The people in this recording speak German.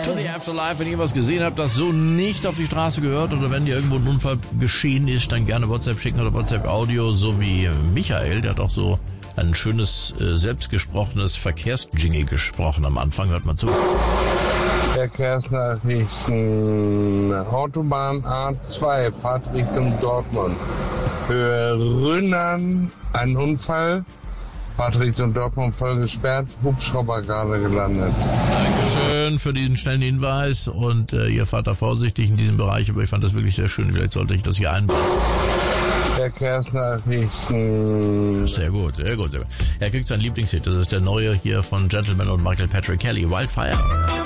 To the Afterlife. Wenn ihr was gesehen habt, das so nicht auf die Straße gehört oder wenn dir irgendwo ein Unfall geschehen ist, dann gerne WhatsApp schicken oder WhatsApp-Audio, so wie Michael, der hat auch so ein schönes, selbstgesprochenes Verkehrsjingle gesprochen am Anfang. Hört mal zu. Verkehrsnachrichten. Autobahn A2, Fahrt Richtung Dortmund. Höhe Rünnern, ein Unfall. Fahrt Richtung Dortmund voll gesperrt. Hubschrauber gerade gelandet. Dankeschön für diesen schnellen Hinweis und ihr fahrt da vorsichtig in diesem Bereich, aber ich fand das wirklich sehr schön. Vielleicht sollte ich das hier einbauen. Verkehrsnachrichten. Sehr gut, sehr gut, sehr gut. Er kriegt seinen Lieblingshit. Das ist der neue hier von Gentleman und Michael Patrick Kelly. Wildfire.